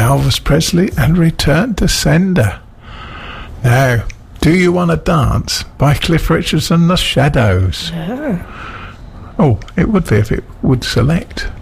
Elvis Presley and Return to Sender. Now, Do You Want to Dance by Cliff Richards and the Shadows. Oh. Oh, it would be if it would select.